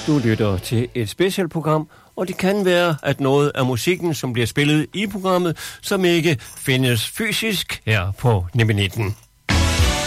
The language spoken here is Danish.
Du lytter til et specialprogram, og det kan være, at noget af musikken, som bliver spillet i programmet, som ikke findes fysisk her på Nemlig 19.